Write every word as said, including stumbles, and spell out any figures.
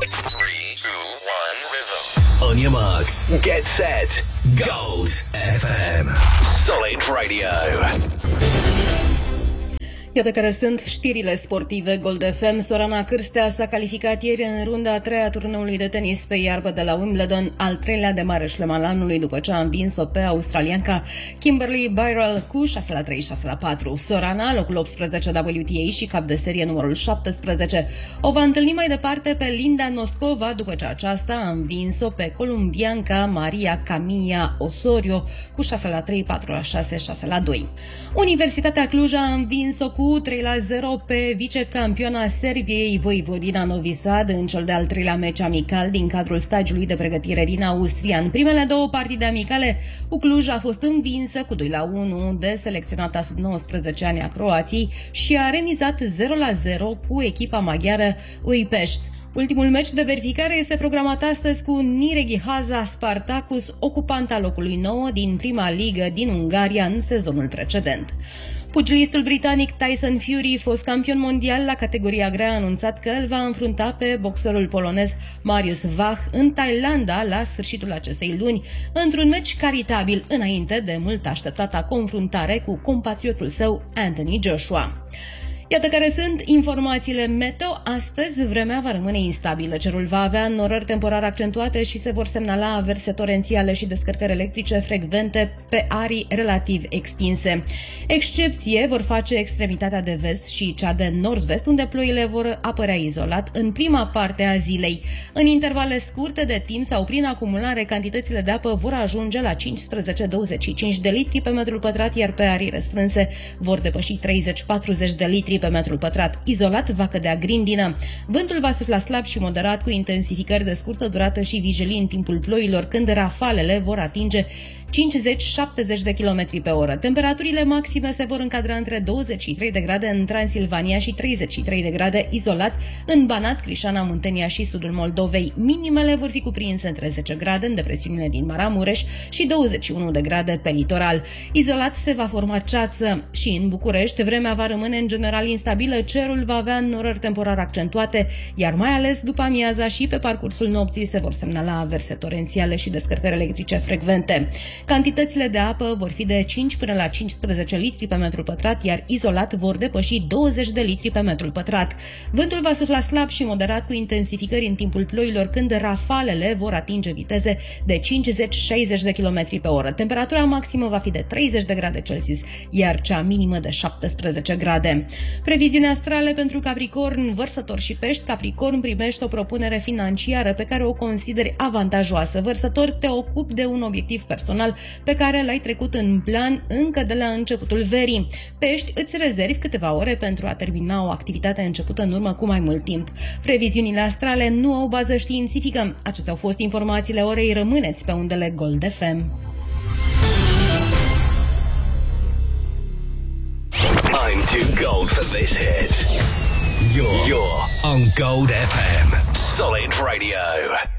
three, two, one, rhythm. On your marks, get set, Gold F M. Solid Radio. Iată care sunt știrile sportive Gold F M. Sorana Cârstea s-a calificat ieri în runda a treia a turneului de tenis pe iarbă de la Wimbledon, al treilea de mare șlem al anului, după ce a învins-o pe australianca Kimberly Birrell cu șase la trei, șase la patru. Sorana, locul optsprezece W T A și cap de serie numărul șaptesprezece, o va întâlni mai departe pe Linda Noskova, după ce aceasta a învins-o pe columbianca Maria Camilla Osorio cu șase la trei, patru la șase, șase la doi. Universitatea Cluj a învins-o cu trei la zero pe vicecampioana Serbiei Voivodina Novi Sad în cel de-al treilea meci amical din cadrul stagiului de pregătire din Austria. În primele două partide amicale, U Cluj a fost învinsă cu doi la unu de selecționata sub nouăsprezece ani a Croației și a remizat zero la zero cu echipa maghiară Uipești. Ultimul meci de verificare este programat astăzi cu Nyíregyháza Spartacus, ocupanta locului nouă din prima ligă din Ungaria în sezonul precedent. Pugilistul britanic Tyson Fury, fost campion mondial la categoria grea, a anunțat că îl va înfrunta pe boxerul polonez Mariusz Wach în Thailanda la sfârșitul acestei luni, într-un meci caritabil înainte de mult așteptata confruntare cu compatriotul său Anthony Joshua. Iată care sunt informațiile meteo. Astăzi vremea va rămâne instabilă. Cerul va avea înnorări temporar accentuate și se vor semnala averse torențiale și descărcări electrice frecvente pe arii relativ extinse. Excepție vor face extremitatea de vest și cea de nord-vest, unde ploile vor apărea izolat în prima parte a zilei. În intervale scurte de timp sau prin acumulare, cantitățile de apă vor ajunge la cincisprezece douăzeci și cinci de litri pe metru pătrat, iar pe arii restrânse vor depăși treizeci patruzeci de litri pe metrul pătrat. Izolat va cădea grindină. Vântul va sufla slab și moderat, cu intensificări de scurtă durată și vijelii în timpul ploilor, când rafalele vor atinge cincizeci șaptezeci de kilometri pe oră. Temperaturile maxime se vor încadra între douăzeci și trei de grade în Transilvania și treizeci și trei de grade izolat în Banat, Crișana, Muntenia și sudul Moldovei. Minimele vor fi cuprinse între zece grade în depresiunile din Maramureș și douăzeci și unu de grade pe litoral. Izolat se va forma ceață și în București vremea va rămâne în general instabilă, cerul va avea înnorări temporar accentuate, iar mai ales după amiaza și pe parcursul nopții se vor semnala averse torențiale și descărcări electrice frecvente. Cantitățile de apă vor fi de cinci până la cincisprezece litri pe metru pătrat, iar izolat vor depăși douăzeci de litri pe metru pătrat. Vântul va sufla slab și moderat, cu intensificări în timpul ploilor, când rafalele vor atinge viteze de cincizeci șaizeci de kilometri pe oră. Temperatura maximă va fi de treizeci de grade Celsius, iar cea minimă de șaptesprezece grade. Previziuni astrale pentru Capricorn, Vărsător și Pești. Capricorn, primești o propunere financiară pe care o consideri avantajoasă. Vărsător, te ocupi de un obiectiv personal pe care l-ai trecut în plan încă de la începutul verii. Pești, îți rezervi câteva ore pentru a termina o activitate începută în urmă cu mai mult timp. Previziunile astrale nu au bază științifică. Acestea au fost informațiile orei. Rămâneți pe undele Gold F M. I'm too gold for this hit. You're, you're on Gold F M. Solid Radio.